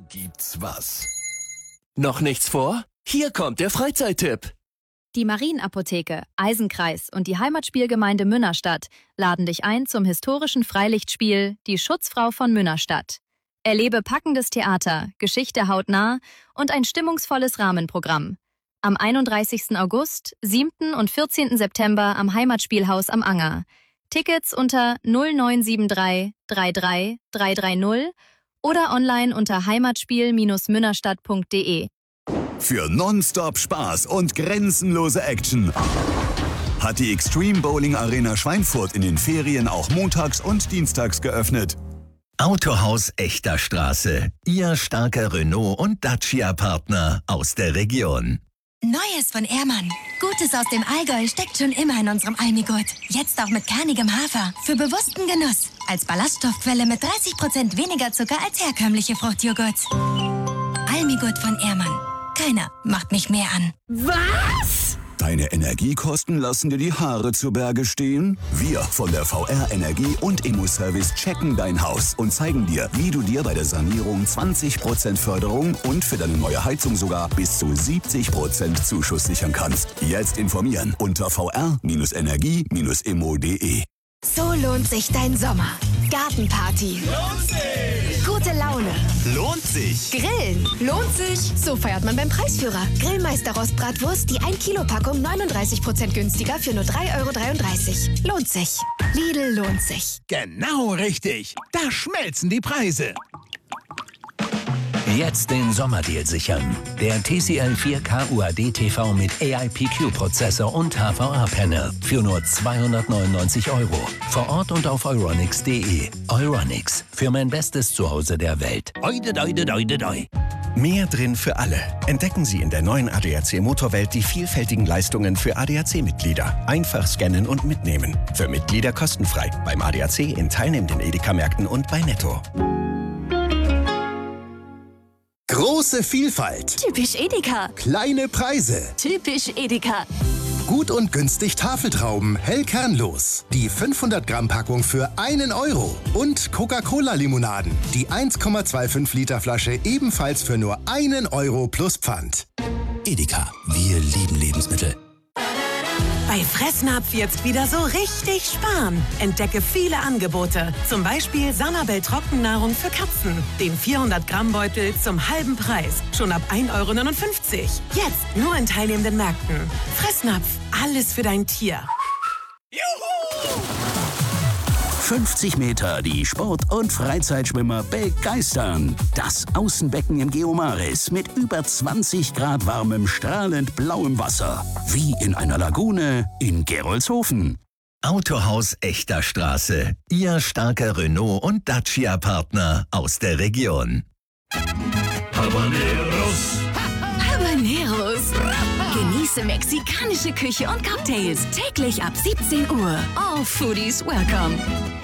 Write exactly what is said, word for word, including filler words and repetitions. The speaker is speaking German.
gibt's was. Noch nichts vor? Hier kommt der Freizeittipp. Die Marienapotheke, Eisenkreis und die Heimatspielgemeinde Münnerstadt laden dich ein zum historischen Freilichtspiel Die Schutzfrau von Münnerstadt. Erlebe packendes Theater, Geschichte hautnah und ein stimmungsvolles Rahmenprogramm. Am einunddreißigsten August, siebten und vierzehnten September am Heimatspielhaus am Anger. Tickets unter null neun sieben drei drei drei drei drei null oder online unter heimatspiel Bindestrich münnerstadt punkt de. Für nonstop Spaß und grenzenlose Action hat die Extreme Bowling Arena Schweinfurt in den Ferien auch montags und dienstags geöffnet. Autohaus Echter Straße. Ihr starker Renault- und Dacia-Partner aus der Region. Neues von Ehrmann. Gutes aus dem Allgäu steckt schon immer in unserem Almigurt. Jetzt auch mit kernigem Hafer. Für bewussten Genuss. Als Ballaststoffquelle mit dreißig Prozent weniger Zucker als herkömmliche Fruchtjoghurts. Almigurt von Ehrmann. Keiner macht mich mehr an. Was? Deine Energiekosten lassen dir die Haare zu Berge stehen? Wir von der V R Energie und Immo-Service checken dein Haus und zeigen dir, wie du dir bei der Sanierung zwanzig Prozent Förderung und für deine neue Heizung sogar bis zu siebzig Prozent Zuschuss sichern kannst. Jetzt informieren unter v r energie immo punkt de. So lohnt sich dein Sommer. Gartenparty. Lohnt sich! Gute Laune. Lohnt sich! Grillen. Lohnt sich. So feiert man beim Preisführer. Grillmeister Rostbratwurst, die ein Kilo Packung neununddreißig Prozent günstiger für nur drei Euro dreiunddreißig. Lohnt sich. Lidl lohnt sich. Genau richtig. Da schmelzen die Preise. Jetzt den Sommerdeal sichern. Der T C L vier K U A D T V mit A I P Q-Prozessor und H V A-Panel für nur zweihundertneunundneunzig Euro. Vor Ort und auf euronics punkt de. Euronics, für mein bestes Zuhause der Welt. Oide, oide, oide, oide. Mehr drin für alle. Entdecken Sie in der neuen A D A C Motorwelt die vielfältigen Leistungen für A D A C-Mitglieder. Einfach scannen und mitnehmen. Für Mitglieder kostenfrei. Beim A D A C in teilnehmenden Edeka-Märkten und bei Netto. Große Vielfalt. Typisch Edeka. Kleine Preise. Typisch Edeka. Gut und günstig Tafeltrauben, hell kernlos. Die fünfhundert Gramm Packung für einen Euro. Und Coca-Cola-Limonaden. Die eins Komma fünfundzwanzig Liter Flasche ebenfalls für nur einen Euro plus Pfand. Edeka. Wir lieben Lebensmittel. Bei Fressnapf jetzt wieder so richtig sparen. Entdecke viele Angebote. Zum Beispiel Sanabel Trockennahrung für Katzen. Den vierhundert Gramm Beutel zum halben Preis. Schon ab ein Euro neunundfünfzig. Jetzt nur in teilnehmenden Märkten. Fressnapf. Alles für dein Tier. Juhu! fünfzig Meter, die Sport- und Freizeitschwimmer begeistern. Das Außenbecken im Geomaris mit über zwanzig Grad warmem, strahlend blauem Wasser. Wie in einer Lagune in Gerolzhofen. Autohaus Echter Straße. Ihr starker Renault- und Dacia-Partner aus der Region. Habaneros! Habaneros. Genieße mexikanische Küche und Cocktails täglich ab siebzehn Uhr. All Foodies welcome.